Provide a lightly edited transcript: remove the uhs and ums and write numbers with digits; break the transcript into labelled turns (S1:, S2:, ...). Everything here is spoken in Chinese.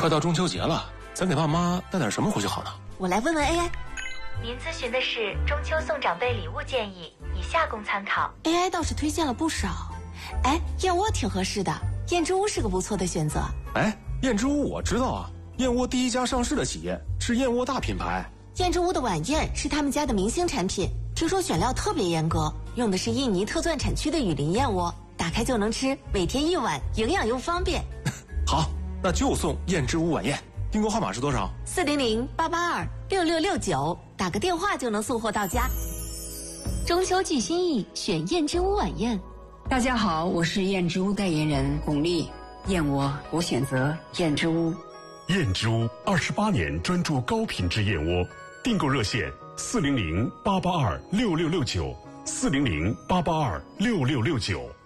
S1: 快到中秋节了，咱给爸妈带点什么回去好呢？
S2: 我来问问 AI。
S3: 您咨询的是中秋送长辈礼物建议，以下供参考。
S2: AI 倒是推荐了不少。哎，燕窝挺合适的，燕之屋是个不错的选择。
S1: 哎，燕之屋我知道啊，燕窝第一家上市的企业是燕窝大品牌。
S2: 燕之屋的晚宴是他们家的明星产品，听说选料特别严格，用的是印尼特钻产区的雨林燕窝，打开就能吃，每天1碗，营养又方便。
S1: 好，那就送燕之屋晚宴。订购号码是多少
S2: ？400-882-6669，打个电话就能送货到家。
S4: 中秋聚心意，选燕之屋晚宴。
S5: 大家好，我是燕之屋代言人巩俐。燕窝我选择燕之屋。
S6: 燕之屋28年专注高品质燕窝，订购热线400-882-6669，400-882-6669。